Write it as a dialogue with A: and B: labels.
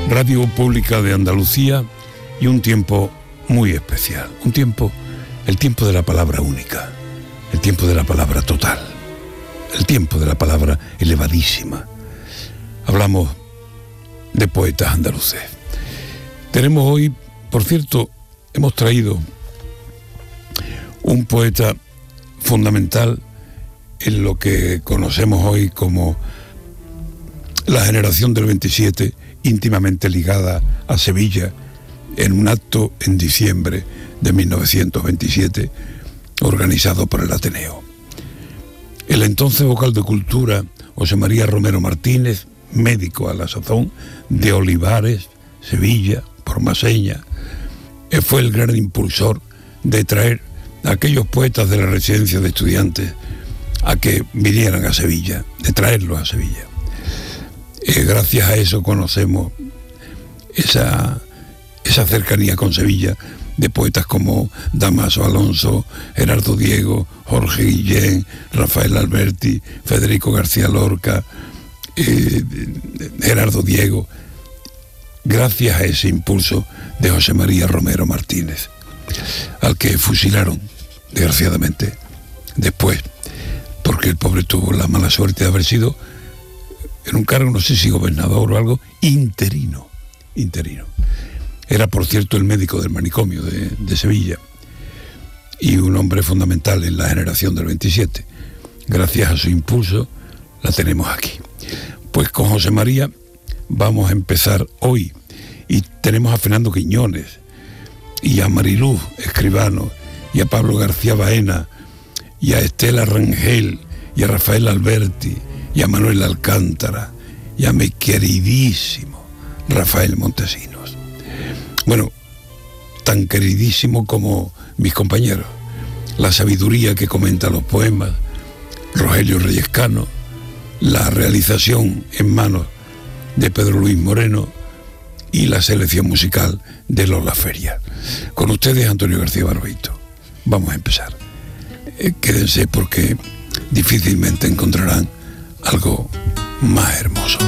A: Radio Pública de Andalucía, y un tiempo muy especial, el tiempo de la palabra única, el tiempo de la palabra total, el tiempo de la palabra elevadísima. Hablamos de poetas andaluces. Tenemos hoy, por cierto, hemos traído un poeta fundamental en lo que conocemos hoy como la generación del 27, íntimamente ligada a Sevilla, en un acto en diciembre de 1927, organizado por el Ateneo. El entonces vocal de Cultura, José María Romero Martínez, médico a la sazón, de Olivares, Sevilla, por Maseña, fue el gran impulsor de traer a aquellos poetas de la residencia de estudiantes a que vinieran a Sevilla, de traerlos a Sevilla. Gracias a eso conocemos esa cercanía con Sevilla de poetas como Damaso Alonso, Gerardo Diego, Jorge Guillén, Rafael Alberti, Federico García Lorca, Gerardo Diego, gracias a ese impulso de José María Romero Martínez, al que fusilaron, desgraciadamente, después, porque el pobre tuvo la mala suerte de haber sido en un cargo, no sé si gobernador o algo, interino. Era, por cierto, el médico del manicomio de Sevilla y un hombre fundamental en la generación del 27. Gracias a su impulso la tenemos aquí. Pues con José María vamos a empezar hoy, y tenemos a Fernando Quiñones y a Mariluz Escribano y a Pablo García Baena y a Estela Rangel y a Rafael Alberti y a Manuel Alcántara y a mi queridísimo Rafael Montesinos. Bueno, tan queridísimo como mis compañeros. La sabiduría que comenta los poemas, Rogelio Reyescano, la realización en manos de Pedro Luis Moreno y la selección musical de Lola Feria. Con ustedes, Antonio García Barbeito. Vamos a empezar. Quédense porque difícilmente encontrarán algo más hermoso.